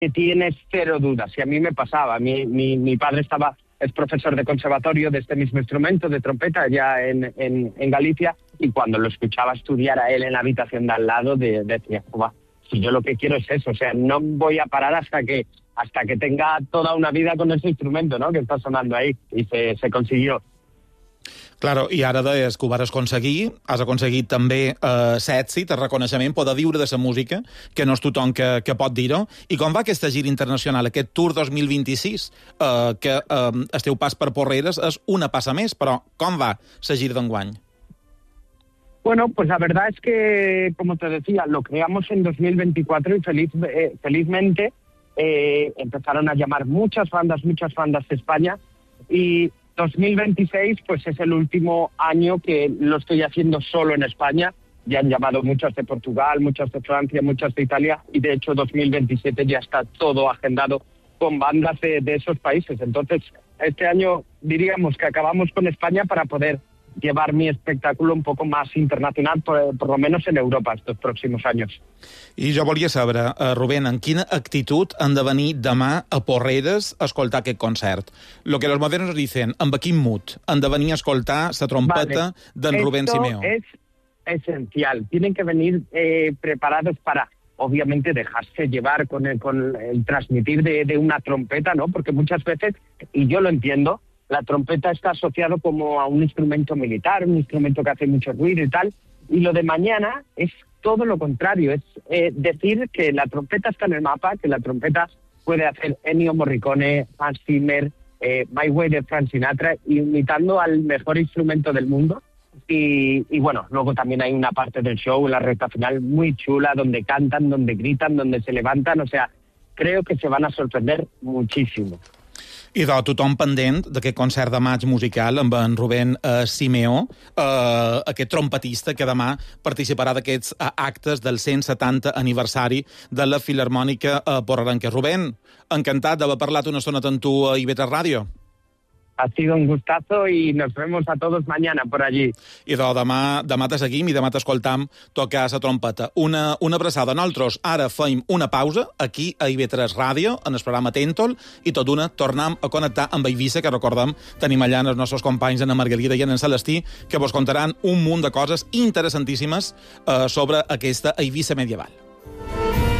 que tienes cero dudas. Y a mí me pasaba. Mi padre es profesor de conservatorio de este mismo instrumento, de trompeta, allá en Galicia, y cuando lo escuchaba estudiar a él en la habitación de al lado, decía, si yo lo que quiero es eso, o sea, no voy a parar hasta que tenga toda una vida con ese instrumento, ¿no?, que está sonando ahí, i se consiguió. Claro, i ara deies que ho vas aconseguir, has aconseguit també l'èxit, el reconeixement, poder viure de la música, que no és tothom que pot dir-ho. I com va aquesta gira internacional, aquest Tour 2026, que el teu pas per Porreres és una passa més, però com va la gira d'enguany? Bueno, pues la verdad es que, como te decía, lo creamos en 2024 y felizmente empezaron a llamar muchas bandas de España, y 2026 pues es el último año que lo estoy haciendo solo en España. Ya han llamado muchas de Portugal, muchas de Francia, muchas de Italia, y de hecho 2027 ya está todo agendado con bandas de esos países. Entonces, este año diríamos que acabamos con España para poder llevar mi espectáculo un poco más internacional, por lo menos en Europa, estos próximos años. I jo volia saber, Rubén, en quina actitud han de venir demà a Porreres a escoltar aquest concert? Lo que los modernos dicen, amb quin mood han de venir a escoltar la trompeta d'en Rubén Simeo? Es esencial. Tienen que venir preparados para, obviamente, dejarse llevar con el transmitir de una trompeta, ¿no? Porque muchas veces, y yo lo entiendo, la trompeta está asociado como a un instrumento militar, un instrumento que hace mucho ruido y tal, y lo de mañana es todo lo contrario, es decir que la trompeta está en el mapa, que la trompeta puede hacer Ennio Morricone, Hans Zimmer, My Way de Frank Sinatra, imitando al mejor instrumento del mundo. Y bueno, luego también hay una parte del show, la recta final, muy chula, donde cantan, donde gritan, donde se levantan, o sea, creo que se van a sorprender muchísimo. I tothom pendent d'aquest concert de maig musical amb en Rubén Simeo, aquest trompetista que demà participarà d'aquests actes del 170 aniversari de la Filharmònica Porrerenca. Rubén, encantat d'haver parlat una estona amb tu a IB3 Ràdio. Ha sido un gustazo y nos vemos a todos mañana por allí. I demà te seguim i demà t'escoltam tocar la trompeta. Una abraçada. Nosaltres ara feim una pausa aquí a IB3 Ràdio, en el programa Tèntol, i tot d'una tornem a connectar amb Eivissa, que recordem tenim allà els nostres companys en Margarida i en Celestí, que vos contaran un munt de coses interessantíssimes sobre aquesta Eivissa medieval.